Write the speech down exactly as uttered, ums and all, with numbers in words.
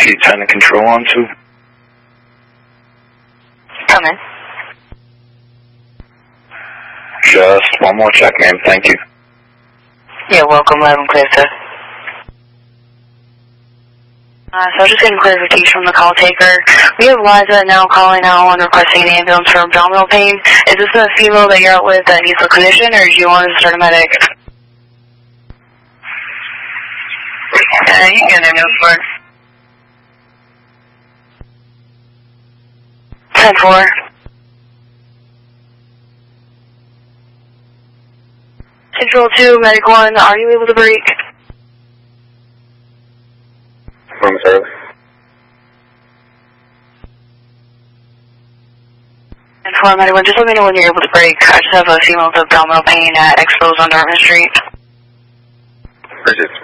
you turn the control on to? Come in. Just one more check, ma'am. Thank you. You're welcome, Madam Clear, sir. Uh, so I was just getting clarification from the call taker. We have Liza now calling out and requesting an ambulance for abdominal pain. Is this a female that you're out with that needs a clinician, or do you want to start a medic? Uh, you can get an ambulance for it. ten four. Control two, Medic one, are you able to break? Room service. ten four, Medic one, just let me know when you're able to break. I just have a female with abdominal pain at Expos on Dartmouth Street. Bridget